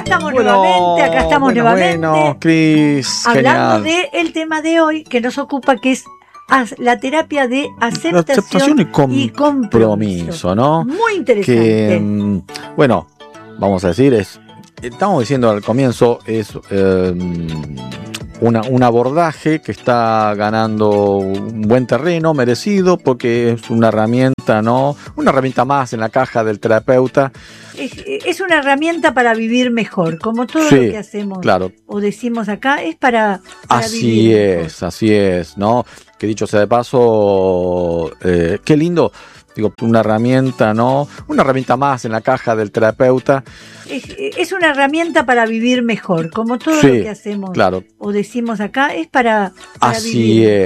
estamos nuevamente, acá estamos nuevamente. Bueno, Cris, hablando genial. del tema de hoy que nos ocupa, que es la terapia de aceptación y compromiso, ¿no? Muy interesante. Que, bueno, vamos a decir, estamos diciendo al comienzo, es un abordaje que está ganando un buen terreno, merecido, porque es una herramienta, ¿no? Una herramienta más en la caja del terapeuta. Es una herramienta para vivir mejor, como todo lo que hacemos, claro, o decimos acá, es para así vivir es, así es, ¿no? Que dicho sea de paso, qué lindo, digo, una herramienta, ¿no? Una herramienta más en la caja del terapeuta. Es una herramienta para vivir mejor, como todo lo que hacemos, claro, o decimos acá, es para así vivir es.